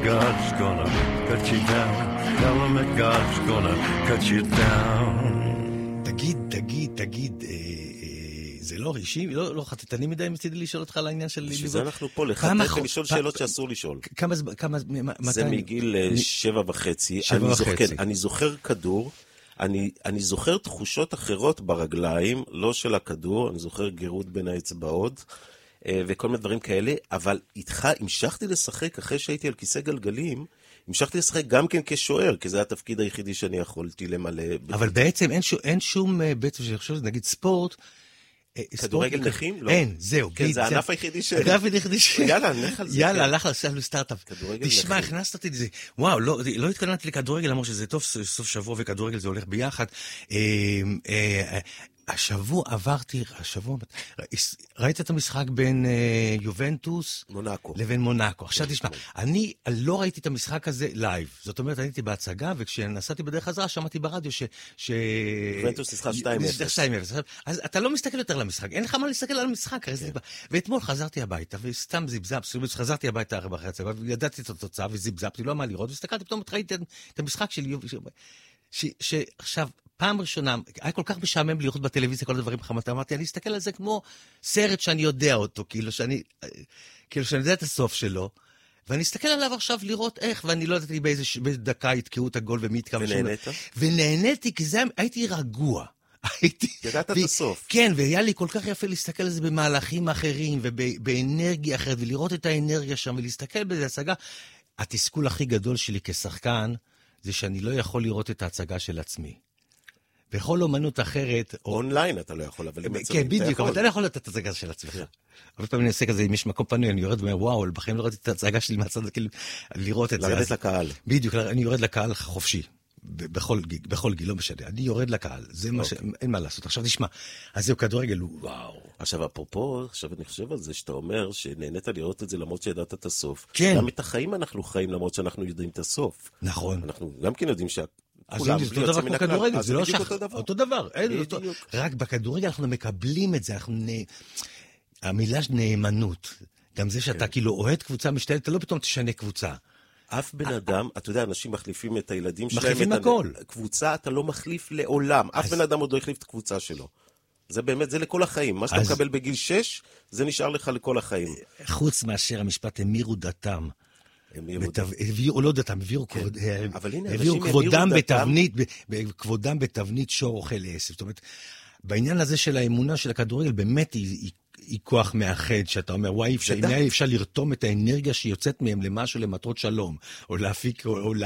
God's gonna cut you down. Tell him that God's gonna cut you down. תגיד, זה לא רישי? לא חטטני מדי מצידי לשאול אותך על העניין של... בשביל זה אנחנו פה, לחטט ולשאול שאלות שאסור לשאול. זה מגיל 7.5. אני זוכר כדור, אני זוכר תחושות אחרות ברגליים, לא של הכדור, אני זוכר גירות בין האצבעות, וכל מיני דברים כאלה, אבל איתך המשכתי לשחק אחרי שהייתי על כיסא גלגלים, המשכתי לשחק גם כן כשוער, כי זה התפקיד היחידי שאני יכולתי למלא. אבל בעצם אין שום, בעצם שאני חושב, נגיד ספורט, כדורגל נכים? לא. אין, זהו. כן, זה הענף היחידי ש... הענף היחידי ש... יאללה, נלך על זה. יאללה, הלך לסטארט-אפ. כדורגל תשמע, נכים. הכנסת אותי לזה. וואו, לא התכוננתי לכדורגל, למרות שזה טוב, סוף שבוע וכדורגל זה הולך ביחד. השבוע ראית את המשחק בין יובנטוס לבין מונאקו. עכשיו תשמע, אני לא ראיתי את המשחק הזה לייב. זאת אומרת, אני הייתי בהצגה, וכשנסעתי בדרך חזרה, שמעתי ברדיו יובנטוס ניצחה 2-0. אז אתה לא מסתכל יותר למשחק. אין לך מה להסתכל על המשחק. ואתמול חזרתי הביתה, וסתם זיבזבתי, חזרתי הביתה אחרי הצגה, וידעתי את התוצאה, וזיבזבתי, לא מה לראות, והסתכלתי, פתאום ראיתי את המשחק של יובנטוס. שעכשיו, פעם ראשונה, היה כל כך משעמם לראות בטלוויזיה כל הדברים חמתה, אמרתי, אני אסתכל על זה כמו סרט שאני יודע אותו, כאילו שאני יודע את הסוף שלו, ואני אסתכל עליו עכשיו לראות איך, ואני לא ידעתי באיזה דקה יתקעו את הגול ומי יתקע. ונהנית? ונהניתי, כי הייתי רגוע. ידעת את הסוף. כן, והיה לי כל כך יפה להסתכל על זה במהלכים אחרים, ובאנרגיה אחרת, ולראות את האנרגיה שם, ולהסתכל בזה הצגה. התסכול הכי גדול שלי כשחקן, זה שאני לא יכול לראות את ההצגה של עצמי. בכל אומנות אחרת... אונליין אתה לא יכול, אבל... כן, בדיוק, אבל אתה לא יכול לראות את ההצגה של עצמך. הרבה פעמים אני עושה כזה, אם יש מקום פנוי, אני יורד ואומר, וואו, בחיים לא ראיתי את ההצגה שלי מהצד, כאילו, לראות את זה. לרדת לקהל. בדיוק, אני יורד לקהל חופשי. בכל גיל, לא משנה. אני יורד לקהל, זה מה אין מה לעשות. עכשיו תשמע, אז זהו כדורגל, וואו. עכשיו, אפרופו, עכשיו אני חושב על זה, שאתה אומר שנהנית לראות את זה למרות שידעת את הסוף. כן. גם את החיים אנחנו חיים למרות שאנחנו יודעים את הסוף. נכון. אנחנו גם כן יודעים אז זה אותו דבר כמו כדורגל, זה לא אותו דבר. רק בכדורגל אנחנו מקבלים את זה, המילה נאמנות. גם זה שאתה כאילו אוהד קבוצה משתלת, אתה לא פתאום תשנה קבוצה. אף בן אדם, אתה יודע, אנשים מחליפים את הילדים שלהם. מחליפים הכל. קבוצה אתה לא מחליף לעולם. אף בן אדם עוד לא החליף את הקבוצה שלו. זה באמת, זה לכל החיים. מה שאתה מקבל בגיל 6, זה נשאר לך לכל החיים. חוץ מאשר המשפט, המירו דתם. הביאו, לא דתם, הביאו כבודם בתבנית שור אוכל עשב. זאת אומרת, בעניין הזה של האמונה של הכדורגל, באמת היא כוח מאחד, שאתה אומר, וואי, אפשר לרתום את האנרגיה שיוצאת מהם למשהו למטרות שלום, או להפיק, או